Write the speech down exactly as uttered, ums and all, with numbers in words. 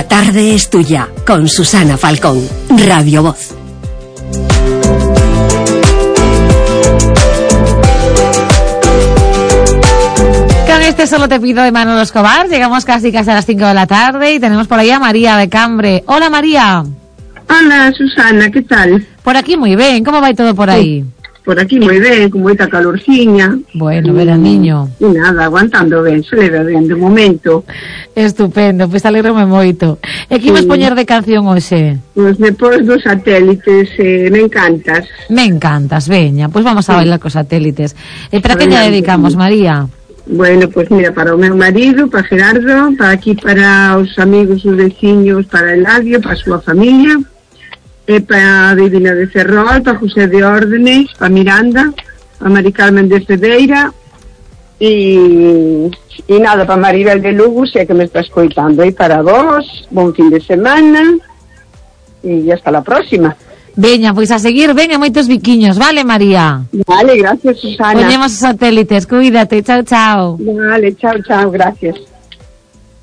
tarde es tuya, con Susana Falcón, Radio Voz. Con este Solo te pido de Manolo Escobar, llegamos casi casi a las cinco de la tarde y tenemos por ahí a María de Cambre. Hola, María. Hola, Susana, ¿qué tal? Por aquí muy bien, ¿cómo va todo por ahí? Por aquí moi ben, con moita calorciña. Bueno, veraniño. E nada, aguantando ben, se leva ben de momento. Estupendo, pois pues alegrome moito. E que imos sí. poñer de canción hoxe? Pois pues depois dos satélites, eh, me encantas. Me encantas, veña, pois pues vamos a sí. bailar cos satélites. E para que lle dedicamos, María? Bueno, pois pues mira, para o meu marido, para Gerardo, para aquí para os amigos, os veciños, para Eladio, para a súa familia. E para a Divina de Ferrol, para José de Órdenes, para Miranda, para Mari Carmen de Cedeira e, e nada, para Maribel de Lugo, se é que me está escoitando. E para vos, bon fin de semana e hasta la próxima. Veña, pois a seguir, veña moitos biquiños, vale, María? Vale, gracias, Susana. Poñemos os satélites, cuídate, chao, chao. Vale, chao, chao, gracias.